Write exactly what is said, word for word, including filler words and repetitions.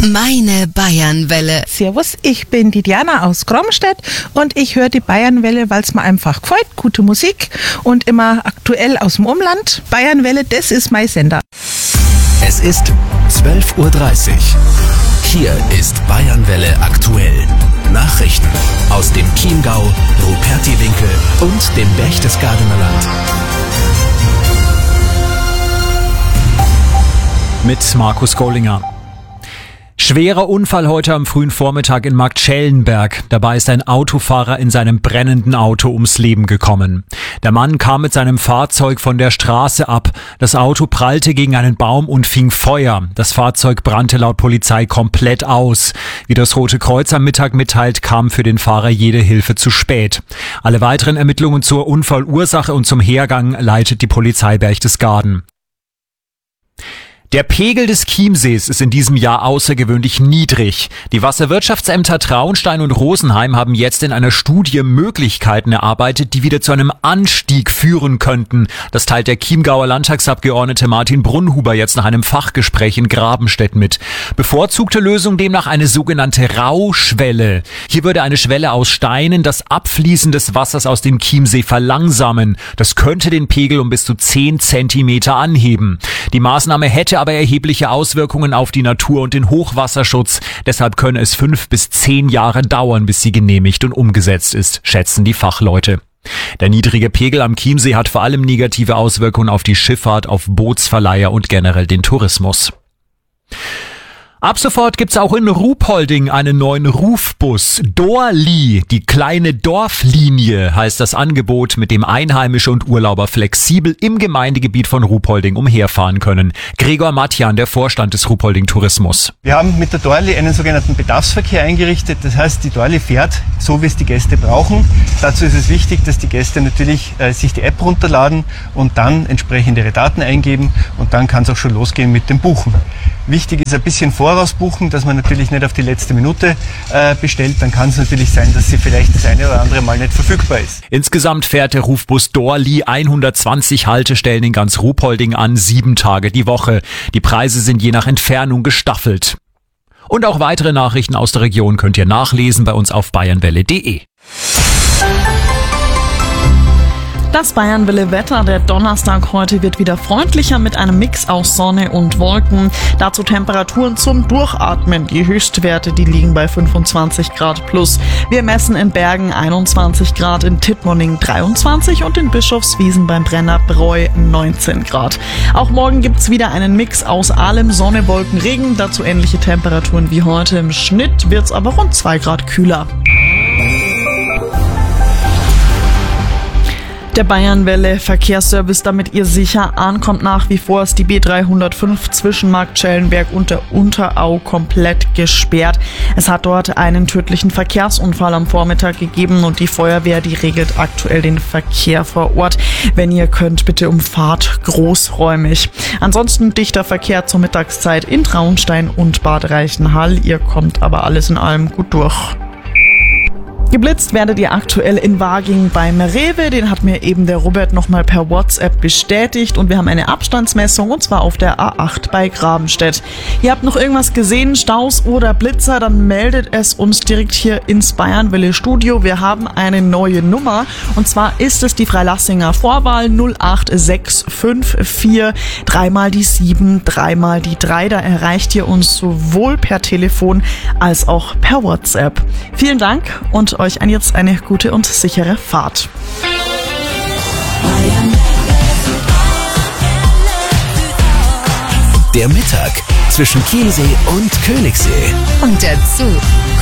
Meine Bayernwelle. Servus, ich bin die Diana aus Kromstedt und ich höre die Bayernwelle, weil es mir einfach gefällt. Gute Musik und immer aktuell aus dem Umland. Bayernwelle, das ist mein Sender. Es ist zwölf Uhr dreißig. Hier ist Bayernwelle aktuell. Nachrichten aus dem Chiemgau, Rupertiwinkel und dem Berchtesgadener Land. Mit Markus Gollinger. Schwerer Unfall heute am frühen Vormittag in Marktschellenberg. Dabei ist ein Autofahrer in seinem brennenden Auto ums Leben gekommen. Der Mann kam mit seinem Fahrzeug von der Straße ab. Das Auto prallte gegen einen Baum und fing Feuer. Das Fahrzeug brannte laut Polizei komplett aus. Wie das Rote Kreuz am Mittag mitteilt, kam für den Fahrer jede Hilfe zu spät. Alle weiteren Ermittlungen zur Unfallursache und zum Hergang leitet die Polizei Berchtesgaden. Der Pegel des Chiemsees ist in diesem Jahr außergewöhnlich niedrig. Die Wasserwirtschaftsämter Traunstein und Rosenheim haben jetzt in einer Studie Möglichkeiten erarbeitet, die wieder zu einem Anstieg führen könnten. Das teilt der Chiemgauer Landtagsabgeordnete Martin Brunhuber jetzt nach einem Fachgespräch in Grabenstedt mit. Bevorzugte Lösung demnach eine sogenannte Rauschwelle. Hier würde eine Schwelle aus Steinen das Abfließen des Wassers aus dem Chiemsee verlangsamen. Das könnte den Pegel um bis zu zehn Zentimeter anheben. Die Maßnahme hätte aber erhebliche Auswirkungen auf die Natur und den Hochwasserschutz. Deshalb könne es fünf bis zehn Jahre dauern, bis sie genehmigt und umgesetzt ist, schätzen die Fachleute. Der niedrige Pegel am Chiemsee hat vor allem negative Auswirkungen auf die Schifffahrt, auf Bootsverleiher und generell den Tourismus. Ab sofort gibt's auch in Ruhpolding einen neuen Rufbus. Dorli, die kleine Dorflinie, heißt das Angebot, mit dem Einheimische und Urlauber flexibel im Gemeindegebiet von Ruhpolding umherfahren können. Gregor Matjan, der Vorstand des Ruhpolding Tourismus. Wir haben mit der Dorli einen sogenannten Bedarfsverkehr eingerichtet. Das heißt, die Dorli fährt so, wie es die Gäste brauchen. Dazu ist es wichtig, dass die Gäste natürlich äh, sich die App runterladen und dann entsprechend ihre Daten eingeben und dann kann es auch schon losgehen mit dem Buchen. Wichtig ist ein bisschen vorausbuchen, dass man natürlich nicht auf die letzte Minute äh, bestellt. Dann kann es natürlich sein, dass sie vielleicht das eine oder andere Mal nicht verfügbar ist. Insgesamt fährt der Rufbus Dorli hundertzwanzig Haltestellen in ganz Ruhpolding an, sieben Tage die Woche. Die Preise sind je nach Entfernung gestaffelt. Und auch weitere Nachrichten aus der Region könnt ihr nachlesen bei uns auf bayernwelle punkt de. Das Bayernwelle-Wetter, der Donnerstag heute wird wieder freundlicher mit einem Mix aus Sonne und Wolken. Dazu Temperaturen zum Durchatmen. Die Höchstwerte, die liegen bei fünfundzwanzig Grad plus. Wir messen in Bergen einundzwanzig Grad, in Tittmoning dreiundzwanzig und in Bischofswiesen beim Brennerbräu neunzehn Grad. Auch morgen gibt's wieder einen Mix aus allem, Sonne, Wolken, Regen. Dazu ähnliche Temperaturen wie heute. Im Schnitt wird's aber rund zwei Grad kühler. Der Bayernwelle Verkehrsservice, damit ihr sicher ankommt, nach wie vor ist die B dreihundertfünf zwischen Marktschellenberg und der Unterau komplett gesperrt. Es hat dort einen tödlichen Verkehrsunfall am Vormittag gegeben und die Feuerwehr, die regelt aktuell den Verkehr vor Ort. Wenn ihr könnt, bitte umfahrt großräumig. Ansonsten dichter Verkehr zur Mittagszeit in Traunstein und Bad Reichenhall. Ihr kommt aber alles in allem gut durch. Geblitzt werdet ihr aktuell in Waging beim Rewe. Den hat mir eben der Robert nochmal per WhatsApp bestätigt. Und wir haben eine Abstandsmessung und zwar auf der A acht bei Grabenstedt. Ihr habt noch irgendwas gesehen, Staus oder Blitzer, dann meldet es uns direkt hier ins Bayernwelle Studio. Wir haben eine neue Nummer und zwar ist es die Freilassinger Vorwahl null acht sechs fünf vier, dreimal die sieben, dreimal die drei. Da erreicht ihr uns sowohl per Telefon als auch per WhatsApp. Vielen Dank und euch jetzt eine gute und sichere Fahrt. Der Mittag zwischen Chiemsee und Königssee. Und dazu